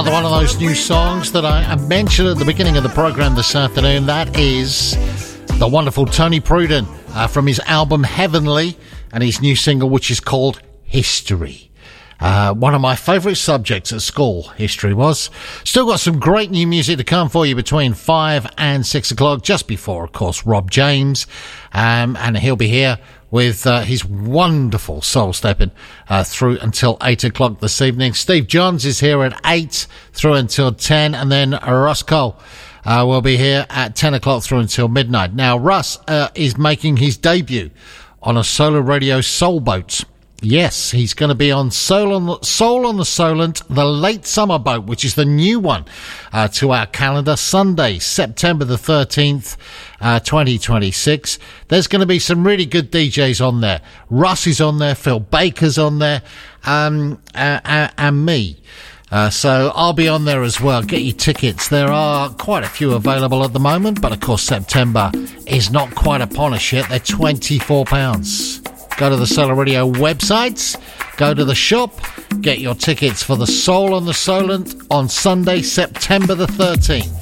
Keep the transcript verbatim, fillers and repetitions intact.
One of those new songs that I mentioned at the beginning of the programme this afternoon, that is the wonderful Tony Pruden uh, from his album Heavenly and his new single, which is called History. Uh, one of my favourite subjects at school, history was. Still got some great new music to come for you between five and six o'clock, just before, of course, Rob James. Um, and he'll be here with uh, his wonderful soul stepping uh, through until eight o'clock this evening. Steve Johns is here at eight through until ten, and then Russ Cole uh, will be here at ten o'clock through until midnight. Now, Russ uh, is making his debut on a Solar Radio Soul Boat. Yes, he's going to be on Soul on the, Soul on the Solent, the Late Summer Boat, which is the new one uh, to our calendar, Sunday, September the thirteenth, uh, twenty twenty-six. There's going to be some really good D Js on there. Russ is on there, Phil Baker's on there, um, uh, uh, and me. Uh, so I'll be on there as well. Get your tickets. There are quite a few available at the moment, but of course September is not quite upon us yet. They're twenty-four pounds. Go to the Solar Radio websites, go to the shop, get your tickets for the Soul on the Solent on Sunday, September the thirteenth.